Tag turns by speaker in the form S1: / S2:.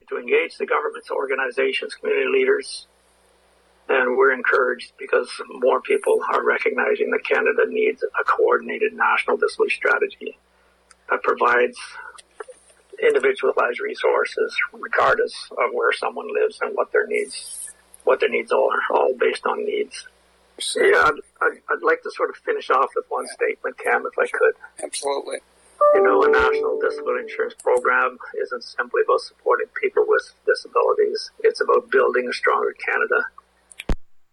S1: to engage the governments, organizations, community leaders, and we're encouraged because more people are recognizing that Canada needs a coordinated national disability strategy that provides individualized resources regardless of where someone lives and what their needs are, all based on needs. Yeah, I'd like to sort of finish off with one statement, Cam, if I could.
S2: Absolutely.
S1: You know, a national disability insurance program isn't simply about supporting people with disabilities. It's about building a stronger Canada.